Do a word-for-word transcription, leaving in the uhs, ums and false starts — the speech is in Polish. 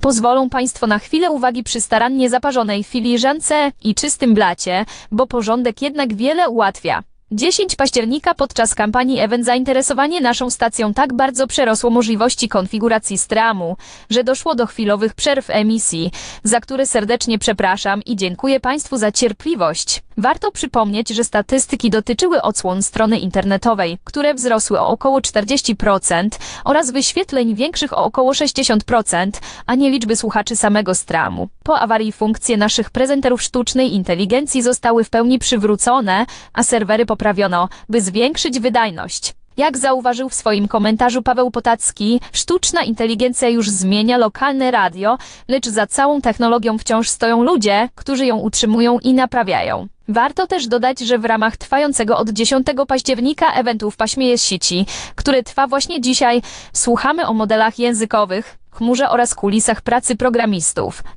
Pozwolą Państwo na chwilę uwagi przy starannie zaparzonej filiżance i czystym blacie, bo porządek jednak wiele ułatwia. dziesiątego października podczas kampanii Event zainteresowanie naszą stacją tak bardzo przerosło możliwości konfiguracji stramu, że doszło do chwilowych przerw emisji, za które serdecznie przepraszam i dziękuję Państwu za cierpliwość. Warto przypomnieć, że statystyki dotyczyły odsłon strony internetowej, które wzrosły o około czterdzieści procent oraz wyświetleń większych o około sześćdziesiąt procent, a nie liczby słuchaczy samego stramu. Po awarii funkcje naszych prezenterów sztucznej inteligencji zostały w pełni przywrócone, a serwery poprawiono, by zwiększyć wydajność. Jak zauważył w swoim komentarzu Paweł Potacki, sztuczna inteligencja już zmienia lokalne radio, lecz za całą technologią wciąż stoją ludzie, którzy ją utrzymują i naprawiają. Warto też dodać, że w ramach trwającego od dziesiątego października eventu w paśmie sieci, który trwa właśnie dzisiaj, słuchamy o modelach językowych, chmurze oraz kulisach pracy programistów.